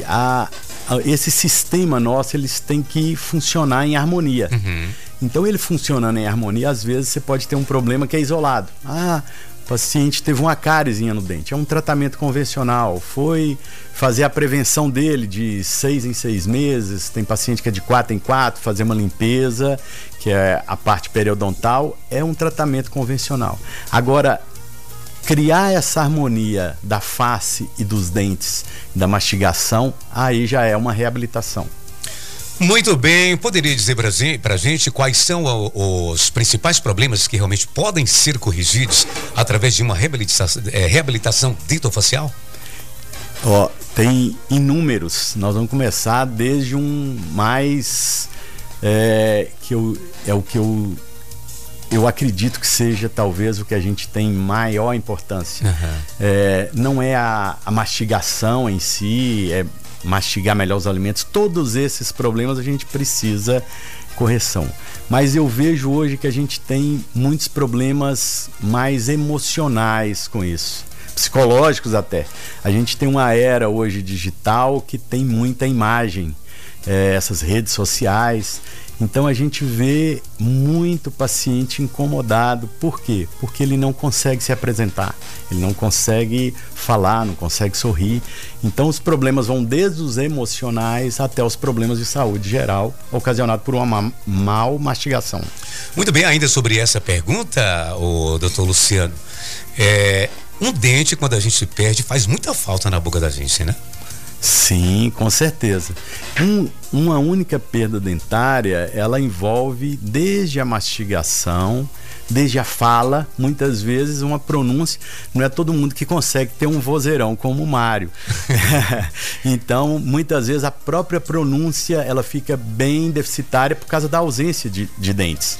esse sistema nosso, eles têm que funcionar em harmonia. Então, ele funcionando em harmonia, às vezes você pode ter um problema que é isolado. O paciente teve uma cárisinha no dente, é um tratamento convencional, foi fazer a prevenção dele de 6 em 6 meses, tem paciente que é de 4 em 4, fazer uma limpeza, que é a parte periodontal, é um tratamento convencional. Agora, criar essa harmonia da face e dos dentes, da mastigação, aí já é uma reabilitação. Muito bem, poderia dizer pra gente quais são os principais problemas que realmente podem ser corrigidos através de uma reabilitação dentofacial? Tem inúmeros. Nós vamos começar desde um mais eu acredito que seja talvez o que a gente tem maior importância. Não é a mastigação em si, mastigar melhor os alimentos. Todos esses problemas a gente precisa correção, mas eu vejo hoje que a gente tem muitos problemas mais emocionais com isso, psicológicos até. A gente tem uma era hoje digital que tem muita imagem, essas redes sociais. Então a gente vê muito paciente incomodado. Por quê? Porque ele não consegue se apresentar, ele não consegue falar, não consegue sorrir. Então os problemas vão desde os emocionais até os problemas de saúde geral, ocasionados por uma mal mastigação. Muito bem, ainda sobre essa pergunta, o doutor Luciano, um dente, quando a gente perde, faz muita falta na boca da gente, né? Sim, com certeza. Uma única perda dentária, ela envolve desde a mastigação, desde a fala, muitas vezes uma pronúncia. Não é todo mundo que consegue ter um vozeirão como o Mário. Então, muitas vezes a própria pronúncia, ela fica bem deficitária por causa da ausência de dentes.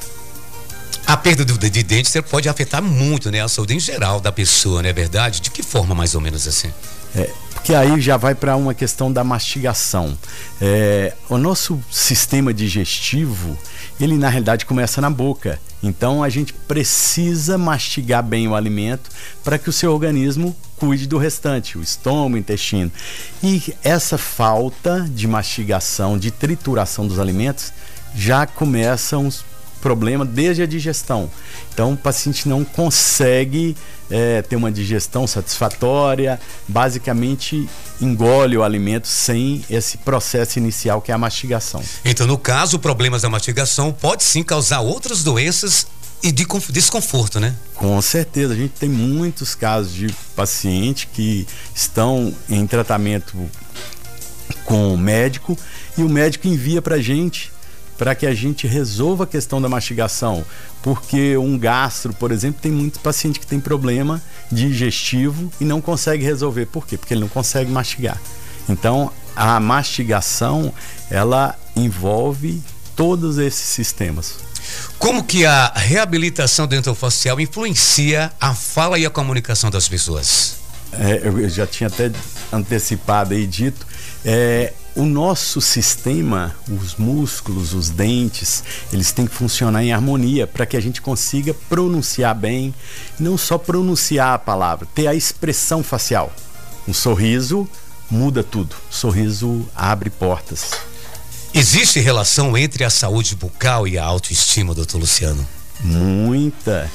A perda de dentes pode afetar muito, né, a saúde em geral da pessoa, não é verdade? De que forma, mais ou menos assim? Porque aí já vai para uma questão da mastigação. O nosso sistema digestivo, ele na realidade começa na boca. Então a gente precisa mastigar bem o alimento para que o seu organismo cuide do restante, o estômago, o intestino. E essa falta de mastigação, de trituração dos alimentos, já começa uns problema desde a digestão. Então o paciente não consegue ter uma digestão satisfatória, basicamente engole o alimento sem esse processo inicial que é a mastigação. Então, no caso, problemas da mastigação pode sim causar outras doenças e de desconforto, né? Com certeza, a gente tem muitos casos de pacientes que estão em tratamento com o médico e o médico envia pra gente para que a gente resolva a questão da mastigação, porque um gastro, por exemplo, tem muitos pacientes que tem problema digestivo e não consegue resolver. Por quê? Porque ele não consegue mastigar. Então, a mastigação, ela envolve todos esses sistemas. Como que a reabilitação dentofacial influencia a fala e a comunicação das pessoas? Eu já tinha até antecipado e dito, o nosso sistema, os músculos, os dentes, eles têm que funcionar em harmonia para que a gente consiga pronunciar bem, não só pronunciar a palavra, ter a expressão facial. Um sorriso muda tudo, o sorriso abre portas. Existe relação entre a saúde bucal e a autoestima, doutor Luciano? Muita.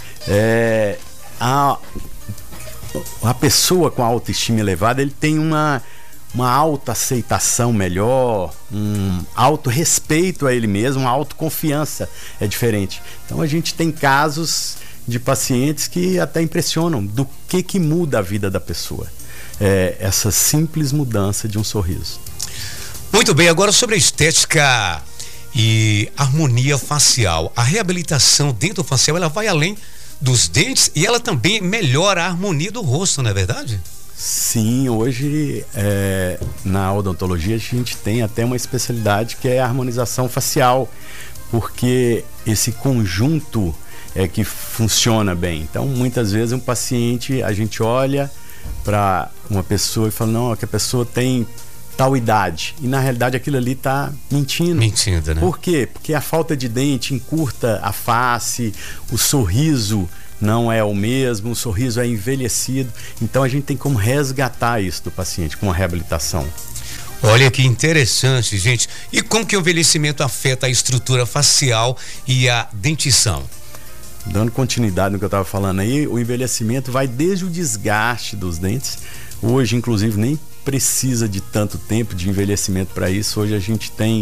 A pessoa com a autoestima elevada, ele tem uma autoaceitação melhor, um autorrespeito a ele mesmo, uma autoconfiança é diferente. Então a gente tem casos de pacientes que até impressionam do que muda a vida da pessoa. Essa simples mudança de um sorriso. Muito bem, agora sobre a estética e harmonia facial. A reabilitação dentofacial, ela vai além dos dentes e ela também melhora a harmonia do rosto, não é verdade? Sim, hoje na odontologia a gente tem até uma especialidade que é a harmonização facial, porque esse conjunto é que funciona bem. Então, muitas vezes um paciente, a gente olha para uma pessoa e fala, não, que a pessoa tem tal idade, e na realidade aquilo ali está mentindo. Mentindo, né? Por quê? Porque a falta de dente encurta a face, o sorriso não é o mesmo, o sorriso é envelhecido. Então a gente tem como resgatar isso do paciente com a reabilitação. Olha que interessante, gente. E como que o envelhecimento afeta a estrutura facial e a dentição? Dando continuidade no que eu estava falando aí, o envelhecimento vai desde o desgaste dos dentes. Hoje, inclusive, nem precisa de tanto tempo de envelhecimento para isso. Hoje a gente tem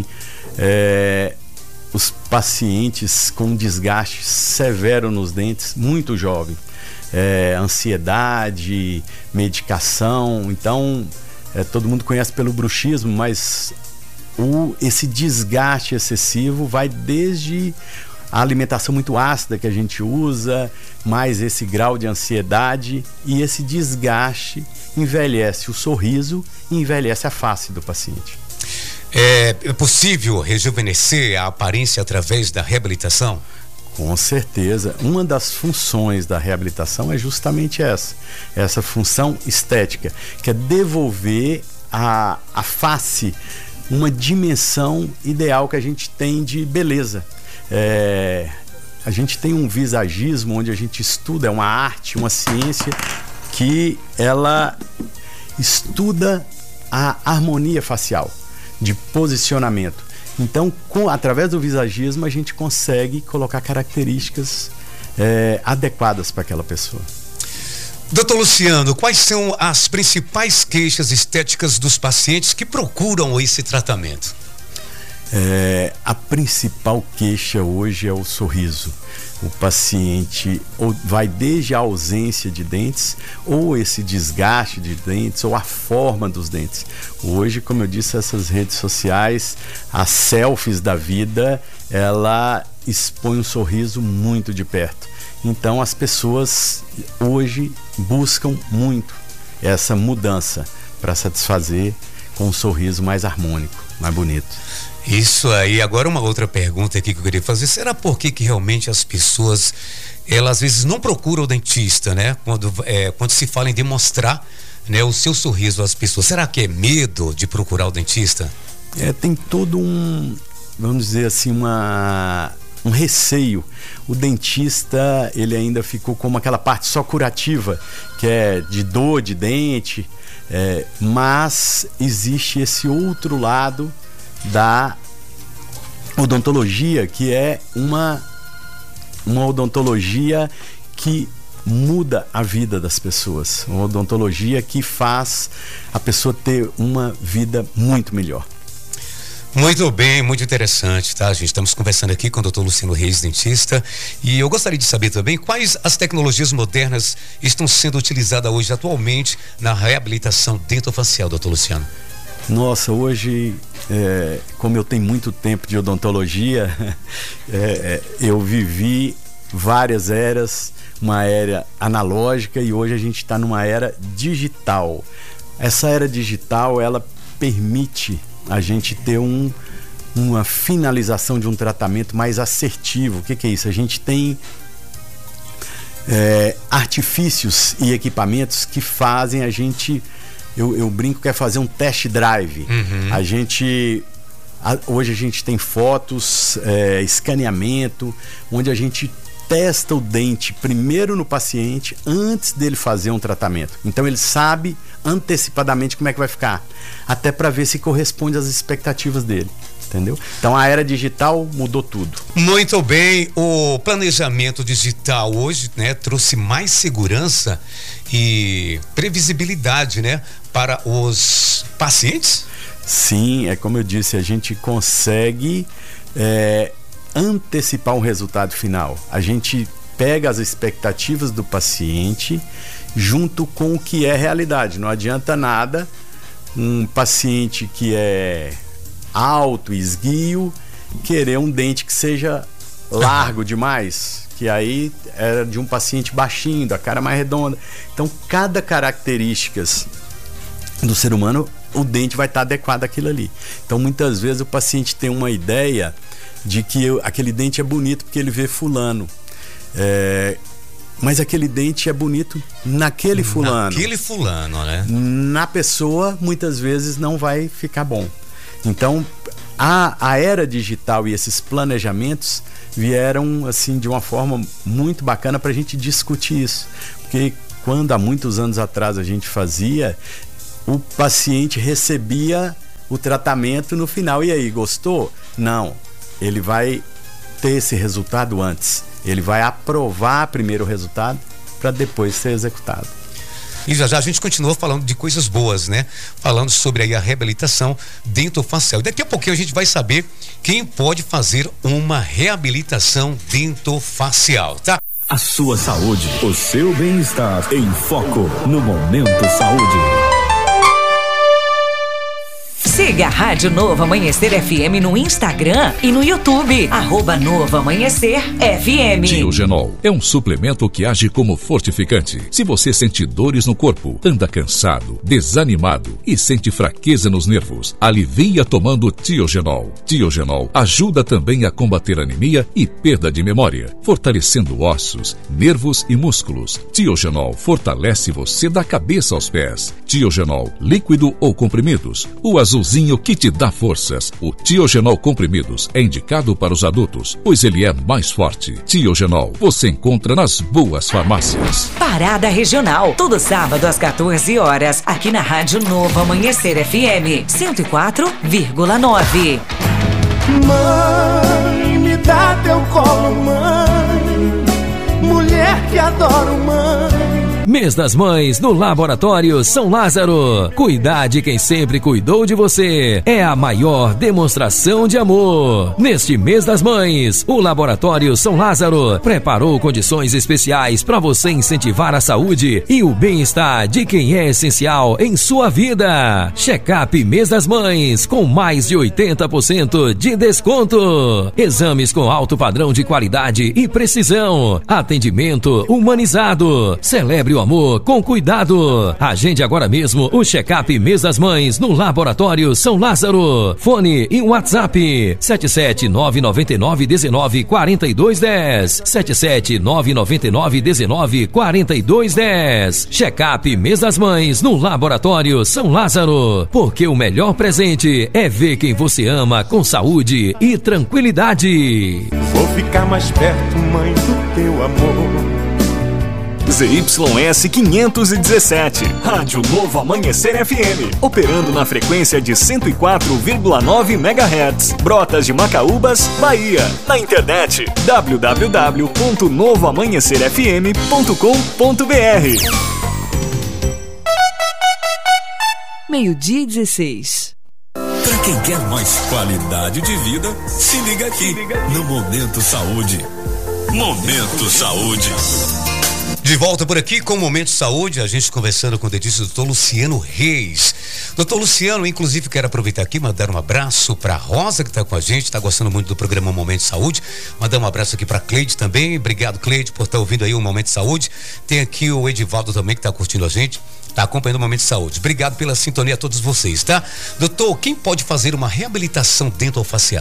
os pacientes com desgaste severo nos dentes, muito jovem. Ansiedade, medicação. Então, todo mundo conhece pelo bruxismo, mas esse desgaste excessivo vai desde a alimentação muito ácida que a gente usa, mais esse grau de ansiedade, e esse desgaste envelhece o sorriso e envelhece a face do paciente. É possível rejuvenescer a aparência através da reabilitação? Com certeza. Uma das funções da reabilitação é justamente essa função estética, que é devolver a face uma dimensão ideal que a gente tem de beleza. A gente tem um visagismo onde a gente estuda, é uma arte, uma ciência que ela estuda a harmonia facial, de posicionamento. Então, através do visagismo, a gente consegue colocar características adequadas para aquela pessoa. Doutor Luciano, quais são as principais queixas estéticas dos pacientes que procuram esse tratamento? A principal queixa hoje é o sorriso. O paciente vai desde a ausência de dentes, ou esse desgaste de dentes, ou a forma dos dentes. Hoje, como eu disse, essas redes sociais, as selfies da vida, ela expõe um sorriso muito de perto. Então as pessoas hoje buscam muito essa mudança para satisfazer com um sorriso mais harmônico, mais bonito. Isso aí. Agora uma outra pergunta aqui que eu queria fazer: será por que realmente as pessoas, elas às vezes não procuram o dentista, né? Quando se fala em demonstrar, né, o seu sorriso às pessoas, será que é medo de procurar o dentista? Tem todo vamos dizer assim, um receio. O dentista, ele ainda ficou como aquela parte só curativa, que é de dor de dente, mas existe esse outro lado da odontologia, que é uma odontologia que muda a vida das pessoas, uma odontologia que faz a pessoa ter uma vida muito melhor. Muito bem, muito interessante, tá, gente? Estamos conversando aqui com o Dr. Luciano Reis, dentista, e eu gostaria de saber também quais as tecnologias modernas estão sendo utilizadas hoje, atualmente, na reabilitação dentofacial, Dr. Luciano. Nossa, hoje, como eu tenho muito tempo de odontologia, eu vivi várias eras, uma era analógica, e hoje a gente está numa era digital. Essa era digital, ela permite a gente ter uma finalização de um tratamento mais assertivo. O que é isso? A gente tem artifícios e equipamentos que fazem a gente... Eu brinco que é fazer um test drive. Hoje a gente tem fotos, escaneamento, onde a gente testa o dente primeiro no paciente antes dele fazer um tratamento. Então ele sabe antecipadamente como é que vai ficar, até para ver se corresponde às expectativas dele. Entendeu? Então a era digital mudou tudo. Muito bem. O planejamento digital hoje, né, trouxe mais segurança e previsibilidade, né, para os pacientes? Sim, como eu disse, a gente consegue antecipar um resultado final. A gente pega as expectativas do paciente junto com o que é realidade. Não adianta nada um paciente que é alto, esguio, querer um dente que seja largo demais, que aí era de um paciente baixinho, da cara mais redonda. Então, cada característica do ser humano, o dente vai estar adequado àquilo ali. Então, muitas vezes o paciente tem uma ideia de que aquele dente é bonito porque ele vê fulano. Mas aquele dente é bonito naquele fulano. Naquele fulano, né? Na pessoa, muitas vezes não vai ficar bom. Então, a era digital e esses planejamentos vieram assim de uma forma muito bacana para a gente discutir isso. Porque quando há muitos anos atrás a gente fazia, o paciente recebia o tratamento no final. E aí, gostou? Não. Ele vai ter esse resultado antes. Ele vai aprovar primeiro o resultado para depois ser executado. E já já a gente continua falando de coisas boas, né? Falando sobre aí a reabilitação dentofacial. E daqui a pouquinho a gente vai saber quem pode fazer uma reabilitação dentofacial, tá? A sua saúde, o seu bem-estar em foco no Momento Saúde. Siga a Rádio Novo Amanhecer FM no Instagram e no YouTube. @Novo Amanhecer FM. Tiogenol é um suplemento que age como fortificante. Se você sente dores no corpo, anda cansado, desanimado e sente fraqueza nos nervos, alivia tomando Tiogenol. Tiogenol ajuda também a combater anemia e perda de memória, fortalecendo ossos, nervos e músculos. Tiogenol fortalece você da cabeça aos pés. Tiogenol, líquido ou comprimidos. O azulzinho que te dá forças. O Tiogenol comprimidos é indicado para os adultos, pois ele é mais forte. Tiogenol você encontra nas boas farmácias. Parada Regional, todo sábado às 14 horas, aqui na Rádio Novo Amanhecer FM 104,9. Mãe, me dá teu colo, mãe, mulher que adoro, mãe. Mês das Mães no Laboratório São Lázaro. Cuidar de quem sempre cuidou de você é a maior demonstração de amor. Neste Mês das Mães, o Laboratório São Lázaro preparou condições especiais para você incentivar a saúde e o bem-estar de quem é essencial em sua vida. Check-up Mês das Mães com mais de 80% de desconto. Exames com alto padrão de qualidade e precisão. Atendimento humanizado. Celebre o amor com cuidado. Agende agora mesmo o check-up Mês das Mães no Laboratório São Lázaro. Fone e WhatsApp 77999194210. 77999194210. Check-up Mês das Mães no Laboratório São Lázaro. Porque o melhor presente é ver quem você ama com saúde e tranquilidade. Vou ficar mais perto, mãe, do teu amor. ZYS 517, Rádio Novo Amanhecer FM, operando na frequência de 104,9 MHz, Brotas de Macaúbas, Bahia. Na internet, www.novoamanhecerfm.com.br. 12:16. Para quem quer mais qualidade de vida, se liga aqui no Momento Saúde. Momento Saúde. De volta por aqui com o Momento Saúde, a gente conversando com o dentista Dr. Luciano Reis. Doutor Luciano, inclusive quero aproveitar aqui, mandar um abraço para Rosa que está com a gente, está gostando muito do programa Momento Saúde. Mandar um abraço aqui para Cleide também. Obrigado, Cleide, por estar ouvindo aí o Momento Saúde. Tem aqui o Edivaldo também que está curtindo a gente, está acompanhando o Momento Saúde. Obrigado pela sintonia a todos vocês, tá? Doutor, quem pode fazer uma reabilitação dentofacial?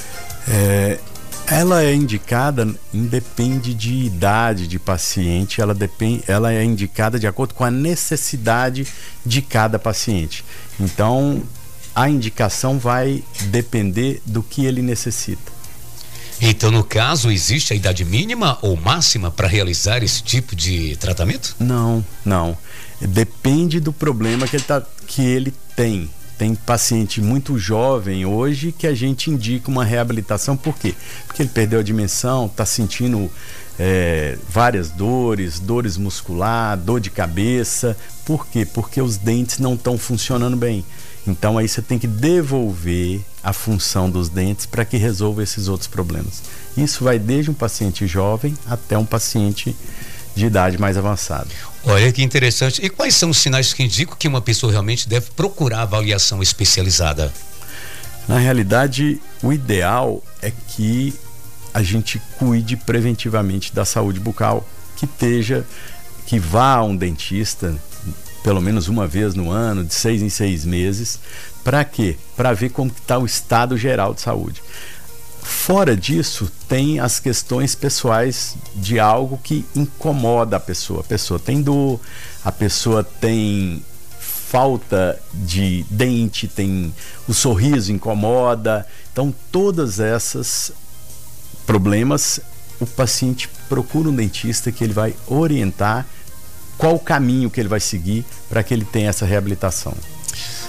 Ela é indicada, independe de idade de paciente, ela é indicada de acordo com a necessidade de cada paciente. Então, a indicação vai depender do que ele necessita. Então, no caso, existe a idade mínima ou máxima para realizar esse tipo de tratamento? Não. Depende do problema que ele tem. Tem paciente muito jovem hoje que a gente indica uma reabilitação. Por quê? Porque ele perdeu a dimensão, está sentindo várias dores muscular, dor de cabeça. Por quê? Porque os dentes não estão funcionando bem. Então aí você tem que devolver a função dos dentes para que resolva esses outros problemas. Isso vai desde um paciente jovem até um paciente de idade mais avançada. Olha que interessante. E quais são os sinais que indicam que uma pessoa realmente deve procurar avaliação especializada? Na realidade, o ideal é que a gente cuide preventivamente da saúde bucal, que vá a um dentista pelo menos uma vez no ano, de 6 em 6 meses. Para quê? Para ver como está o estado geral de saúde. Fora disso, tem as questões pessoais de algo que incomoda a pessoa. A pessoa tem dor, a pessoa tem falta de dente, o sorriso incomoda. Então, todas essas problemas, o paciente procura um dentista que ele vai orientar qual o caminho que ele vai seguir para que ele tenha essa reabilitação.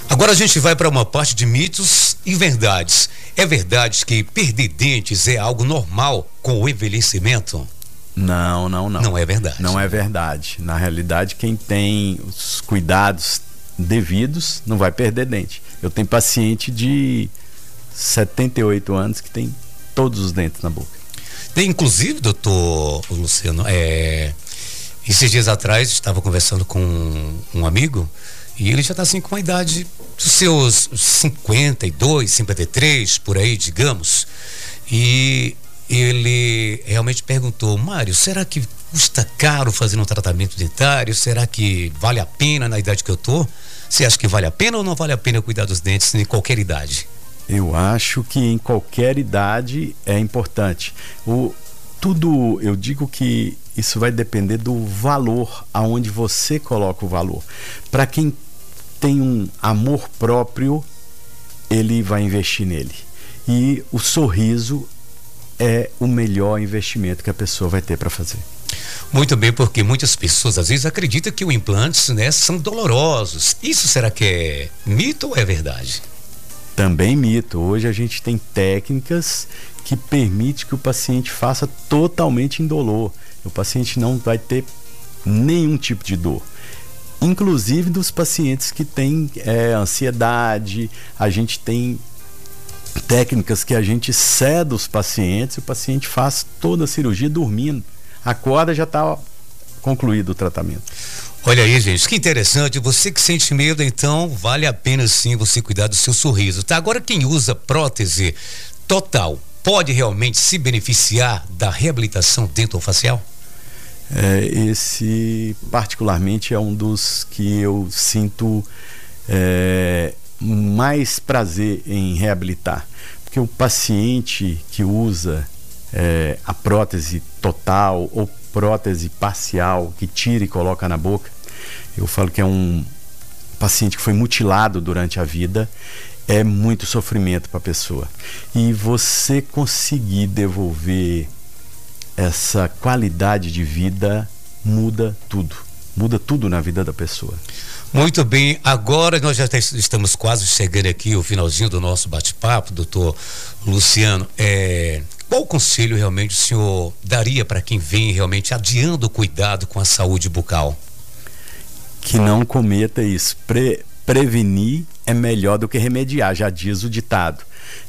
Agora a gente vai para uma parte de mitos e verdades. É verdade que perder dentes é algo normal com o envelhecimento? Não. Não é verdade. Não é verdade. Na realidade, quem tem os cuidados devidos não vai perder dente. Eu tenho paciente de 78 anos que tem todos os dentes na boca. Tem, inclusive, doutor Luciano, esses dias atrás estava conversando com um amigo e ele já está assim com a idade dos seus 52, 53, por aí, digamos. E ele realmente perguntou: Mário, será que custa caro fazer um tratamento dentário? Será que vale a pena na idade que eu tô? Você acha que vale a pena ou não vale a pena cuidar dos dentes em qualquer idade? Eu acho que em qualquer idade é importante. Eu digo que isso vai depender do valor, aonde você coloca o valor. Para quem tem um amor próprio, ele vai investir nele. E o sorriso é o melhor investimento que a pessoa vai ter para fazer. Muito bem, porque muitas pessoas às vezes acreditam que os implantes, né, são dolorosos. Isso será que é mito ou é verdade? Também mito. Hoje a gente tem técnicas que permitem que o paciente faça totalmente indolor. O paciente não vai ter nenhum tipo de dor. Inclusive dos pacientes que têm ansiedade, a gente tem técnicas que a gente cede os pacientes e o paciente faz toda a cirurgia dormindo. Acorda, já está concluído o tratamento. Olha aí, gente, que interessante. Você que sente medo, então vale a pena sim você cuidar do seu sorriso, tá? Agora, quem usa prótese total pode realmente se beneficiar da reabilitação dentofacial? Esse particularmente é um dos que eu sinto mais prazer em reabilitar, porque o paciente que usa a prótese total ou prótese parcial, que tira e coloca na boca, eu falo que é um paciente que foi mutilado durante a vida, é muito sofrimento para a pessoa. E você conseguir devolver essa qualidade de vida muda tudo na vida da pessoa. Muito bem, agora nós já estamos quase chegando aqui ao finalzinho do nosso bate-papo, doutor Luciano. Qual conselho realmente o senhor daria para quem vem realmente adiando o cuidado com a saúde bucal? Que não cometa isso. Prevenir é melhor do que remediar, já diz o ditado.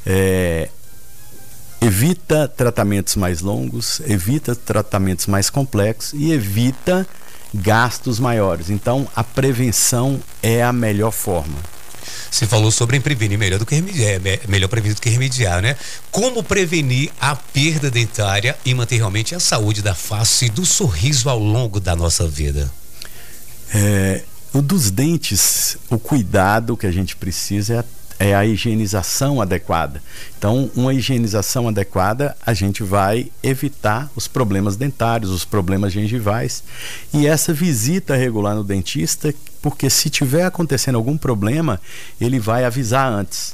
Evita tratamentos mais longos, evita tratamentos mais complexos e evita gastos maiores. Então, a prevenção é a melhor forma. Você falou sobre prevenir melhor do que remediar, melhor prevenir do que remediar, né? Como prevenir a perda dentária e manter realmente a saúde da face e do sorriso ao longo da nossa vida? O dos dentes, o cuidado que a gente precisa é a higienização adequada. Então, uma higienização adequada, a gente vai evitar os problemas dentários, os problemas gengivais. E essa visita regular no dentista, porque se tiver acontecendo algum problema, ele vai avisar antes.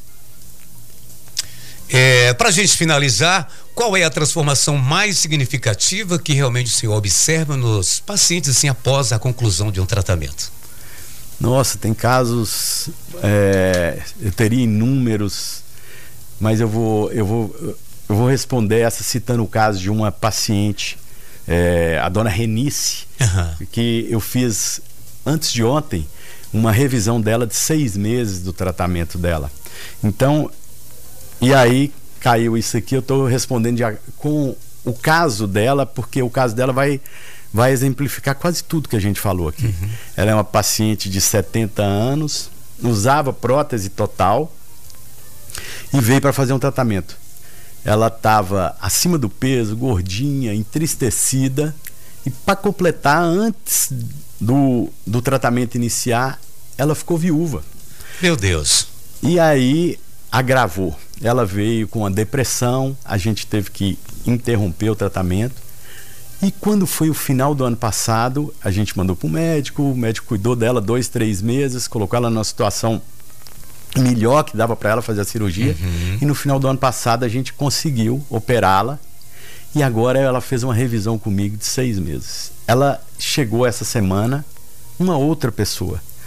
Para a gente finalizar, qual é a transformação mais significativa que realmente o senhor observa nos pacientes assim, após a conclusão de um tratamento? Nossa, tem casos, eu teria inúmeros, mas eu vou responder essa citando o caso de uma paciente, a dona Renice, que eu fiz antes de ontem uma revisão dela de 6 meses do tratamento dela. Então, e aí caiu isso aqui, eu estou respondendo com o caso dela, porque o caso dela vai exemplificar quase tudo que a gente falou aqui. Ela é uma paciente de 70 anos, usava prótese total e veio para fazer um tratamento. Ela estava acima do peso, gordinha, entristecida, e para completar, antes do tratamento iniciar, ela ficou viúva. Meu Deus! E aí agravou. Ela veio com uma depressão, a gente teve que interromper o tratamento. E quando foi o final do ano passado, a gente mandou para o médico cuidou dela 2, 3 meses, colocou ela numa situação melhor que dava para ela fazer a cirurgia. E no final do ano passado a gente conseguiu operá-la. E agora ela fez uma revisão comigo de 6 meses. Ela chegou essa semana, uma outra pessoa.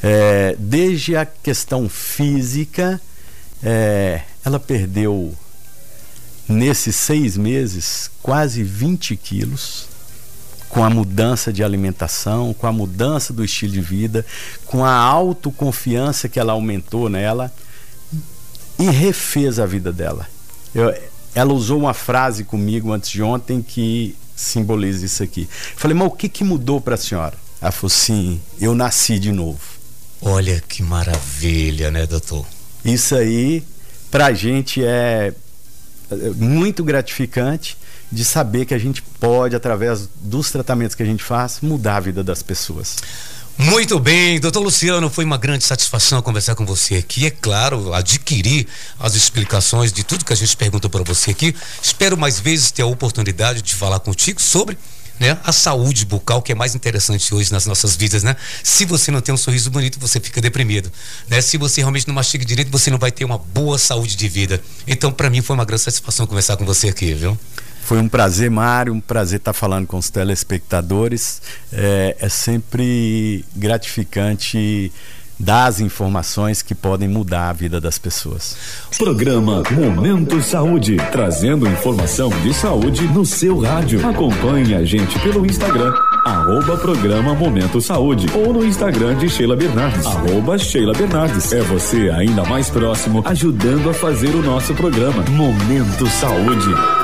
Desde a questão física, ela perdeu, nesses 6 meses, quase 20 quilos, com a mudança de alimentação, com a mudança do estilo de vida, com a autoconfiança que ela aumentou nela, e refez a vida dela. Ela usou uma frase comigo antes de ontem que simboliza isso aqui. Falei, mas o que mudou para a senhora? Ela falou, sim, eu nasci de novo. Olha que maravilha, né, doutor? Isso aí, pra gente, é muito gratificante de saber que a gente pode, através dos tratamentos que a gente faz, mudar a vida das pessoas. Muito bem, doutor Luciano, foi uma grande satisfação conversar com você aqui, é claro, adquirir as explicações de tudo que a gente perguntou para você aqui. Espero mais vezes ter a oportunidade de falar contigo sobre, né, a saúde bucal, que é mais interessante hoje nas nossas vidas, né? Se você não tem um sorriso bonito, você fica deprimido, né? Se você realmente não mastiga direito, você não vai ter uma boa saúde de vida. Então, para mim, foi uma grande satisfação conversar com você aqui, viu? Foi um prazer, Mário, um prazer estar falando com os telespectadores. É sempre gratificante dar as informações que podem mudar a vida das pessoas. Programa Momento Saúde, trazendo informação de saúde no seu rádio. Acompanhe a gente pelo Instagram, @programa Momento Saúde, ou no Instagram de Sheila Bernardes, @Sheila Bernardes. É você ainda mais próximo, ajudando a fazer o nosso programa Momento Saúde.